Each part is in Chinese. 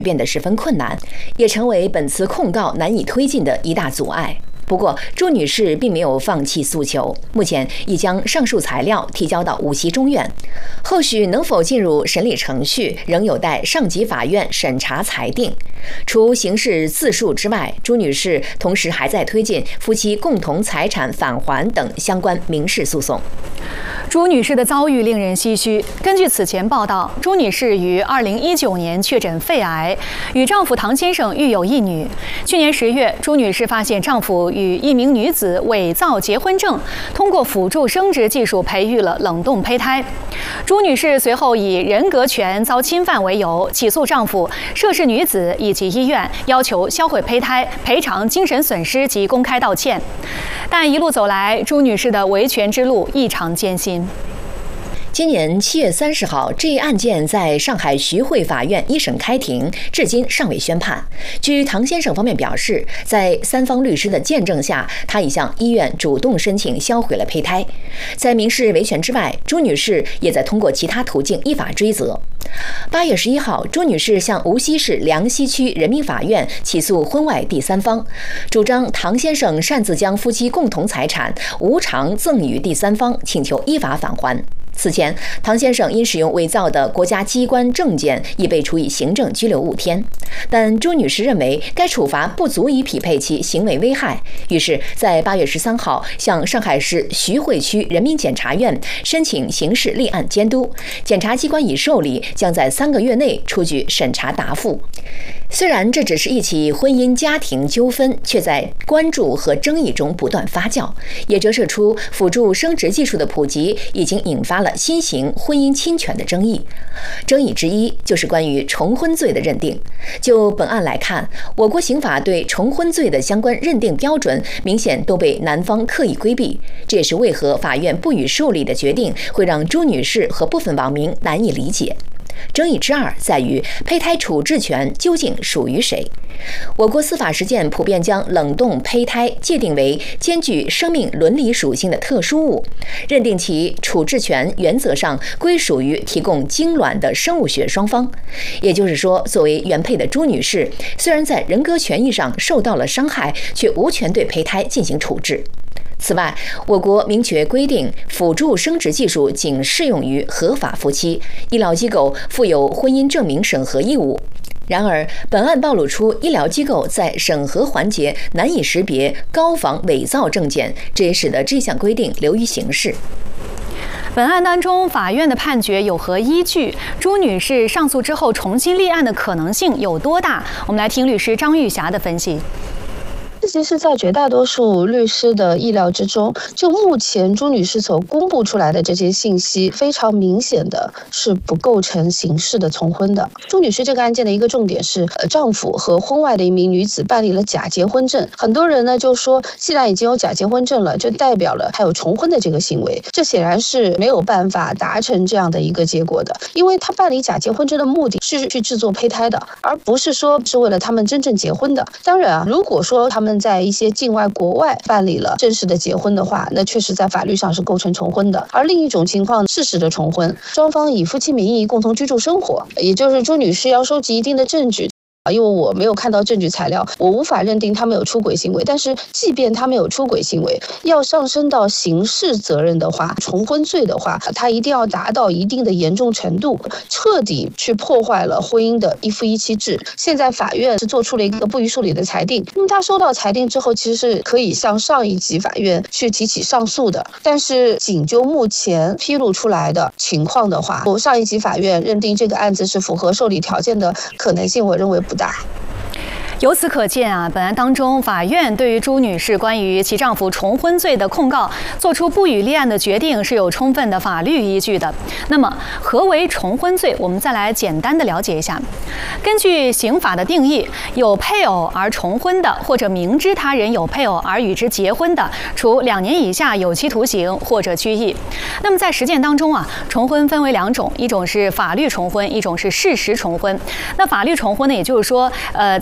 变得十分困难，也成为本次控告难以推进的一大阻碍。不过，朱女士并没有放弃诉求，目前已将上述材料提交到无锡中院，后续能否进入审理程序，仍有待上级法院审查裁定。除刑事自诉之外，朱女士同时还在推进夫妻共同财产返还等相关民事诉讼。 朱女士的遭遇令人唏嘘。根据此前报道，朱女士于2019年确诊肺癌，与丈夫唐先生育有一女。去年10月，朱女士发现丈夫与一名女子伪造结婚证，通过辅助生殖技术培育了冷冻胚胎。朱女士随后以人格权遭侵犯为由，起诉丈夫、涉事女子以及医院，要求销毁胚胎、赔偿精神损失及公开道歉。但一路走来，朱女士的维权之路异常艰辛。 今年7月30号，这一案件在上海徐汇法院一审开庭，至今尚未宣判。据唐先生方面表示，在三方律师的见证下，他已向医院主动申请销毁了胚胎。在民事维权之外，朱女士也在通过其他途径依法追责。8月11号，朱女士向无锡市梁溪区人民法院起诉婚外第三方，主张唐先生擅自将夫妻共同财产无偿赠与第三方，请求依法返还。此前，唐先生因使用伪造的国家机关证件，已被处以行政拘留5天。但朱女士认为该处罚不足以匹配其行为危害，于是，在8月13号向上海市徐汇区人民检察院申请刑事立案监督，检察机关已受理，将在3个月内出具审查答复。虽然这只是一起婚姻家庭纠纷，却在关注和争议中不断发酵，也折射出辅助生殖技术的普及已经引发了新型婚姻侵权的争议。争议之一就是关于重婚罪的认定。就本案来看，我国刑法对重婚罪的相关认定标准明显都被男方刻意规避，这也是为何法院不予受理的决定会让朱女士和部分网民难以理解。争议之二在于胚胎处置权究竟属于谁？我国司法实践普遍将冷冻胚胎界定为兼具生命伦理属性的特殊物，认定其处置权原则上归属于提供精卵的生物学双方。也就是说，作为原配的朱女士，虽然在人格权益上受到了伤害，却无权对胚胎进行处置。此外，我国明确规定，辅助生殖技术仅适用于合法夫妻，医疗机构负有婚姻证明审核义务。然而，本案暴露出医疗机构在审核环节难以识别高仿伪造证件，这也使得这项规定流于形式。 本案当中，法院的判决有何依据？朱女士上诉之后重新立案的可能性有多大？我们来听律师张玉霞的分析。 其实在绝大多数律师的意料之中，就目前朱女士所公布出来的这些信息，非常明显的是不构成刑事的重婚的。朱女士这个案件的一个重点是，丈夫和婚外的一名女子办理了假结婚证。很多人呢就说，既然已经有假结婚证了，就代表了还有重婚的这个行为，这显然是没有办法达成这样的一个结果的，因为他办理假结婚证的目的是去制作胚胎的，而不是说是为了他们真正结婚的。当然啊，如果说他们在一些境外国外办理了正式的结婚的话，那确实在法律上是构成重婚的。而另一种情况，事实的重婚，双方以夫妻名义共同居住生活，也就是朱女士要收集一定的证据。因为我没有看到证据材料，我无法认定他们有出轨行为。但是即便他们有出轨行为，要上升到刑事责任的话，重婚罪的话，他一定要达到一定的严重程度，彻底去破坏了婚姻的一夫一妻制。现在法院是做出了一个不予受理的裁定，那么他收到裁定之后，其实是可以向上一级法院去提起上诉的。但是仅就目前披露出来的情况的话，上一级法院认定这个案子是符合受理条件的可能性，我认为不大。 由此可见啊，本案当中，法院对于朱女士关于其丈夫重婚罪的控告作出不予立案的决定是有充分的法律依据的。那么，何为重婚罪？我们再来简单的了解一下。根据刑法的定义，有配偶而重婚的，或者明知他人有配偶而与之结婚的，处2年以下有期徒刑或者拘役。那么在实践当中啊，重婚分为2种，一种是法律重婚，一种是事实重婚。那法律重婚呢，也就是说，在前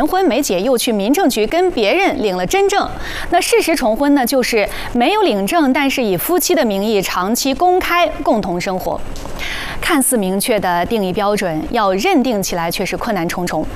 婚没解，又去民政局跟别人领了真证。那事实重婚呢，就是没有领证，但是以夫妻的名义长期公开共同生活。看似明确的定义标准，要认定起来却是困难重重。